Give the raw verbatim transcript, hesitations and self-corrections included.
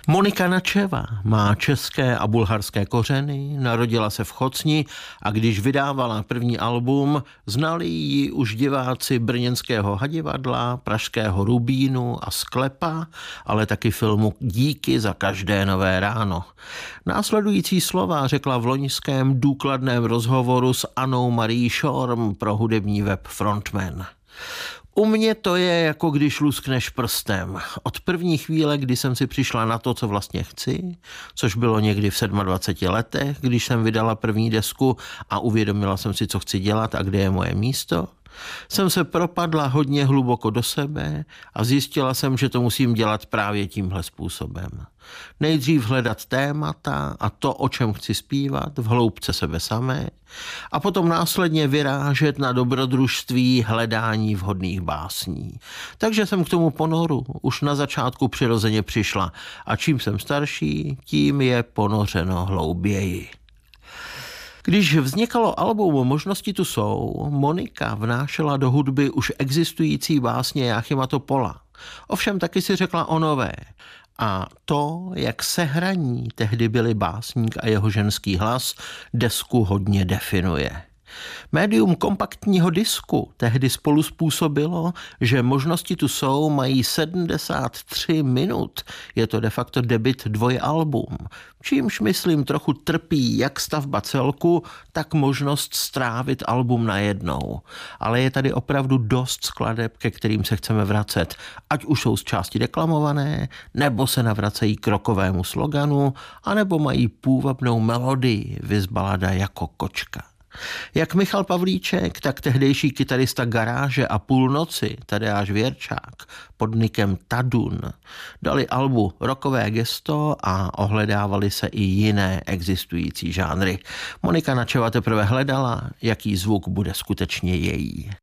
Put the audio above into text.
Monika Načeva má české a bulharské kořeny, narodila se v Chocni a když vydávala první album, znali ji už diváci brněnského Hadivadla, pražského Rubínu a Sklepa, ale taky filmu Díky za každé nové ráno. Následující slova řekla v loňském důkladném rozhovoru s Annou Marí Šorm pro hudební web Frontman. U mě to je, jako když luskneš prstem. Od první chvíle, kdy jsem si přišla na to, co vlastně chci, což bylo někdy v dvaceti sedmi letech, když jsem vydala první desku a uvědomila jsem si, co chci dělat a kde je moje místo, jsem se propadla hodně hluboko do sebe a zjistila jsem, že to musím dělat právě tímhle způsobem. Nejdřív hledat témata a to, o čem chci zpívat, v hloubce sebe samé, a potom následně vyrážet na dobrodružství hledání vhodných básní. Takže jsem k tomu ponoru už na začátku přirozeně přišla a čím jsem starší, tím je ponořeno hlouběji. Když vznikalo album Možnosti tu jsou, Monika vnášela do hudby už existující básně Jáchyma Topola. Ovšem taky si řekla o nové. A to, jak sehraní tehdy byli básník a jeho ženský hlas, desku hodně definuje. Médium kompaktního disku tehdy spolu způsobilo, že Možnosti tu jsou mají sedmdesát tři minut. Je to de facto debut dvojalbum. Čímž myslím trochu trpí jak stavba celku, tak možnost strávit album najednou. Ale je tady opravdu dost skladeb, ke kterým se chceme vracet. Ať už jsou z části deklamované, nebo se navracejí k rockovému sloganu, anebo mají půvabnou melodii, viz balada Jako kočka. Jak Michal Pavlíček, tak tehdejší kytarista Garáže a Půlnoci, Tadeáš Věrčák, pod nikem Tadun, dali albu rockové gesto a ohledávali se i jiné existující žánry. Monika Načeva teprve hledala, jaký zvuk bude skutečně její.